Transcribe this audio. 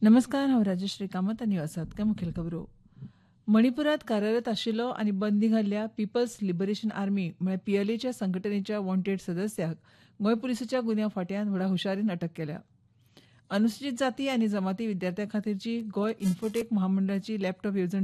नमस्कार, हांव राजश्री कामत आनी आसात काय मुखेल खबरो. मणिपुरात कार्यरत आशिल्लो आनी बंदी घाल्ल्या पीपल्स लिबरेशन आर्मी म्हळ्यार पीएलएच्या संघटनेच्या वॉन्टेड सदस्याक गोंय पुलिसाच्या गुन्यांव फांट्यान व्हडा हुशारीन अटक केल्या. अनुसूचित जाती आनी जमाती विद्यार्थ्यां खातीरची गोंय इन्फोटेक महामंडळाची लॅपटॉप येवजण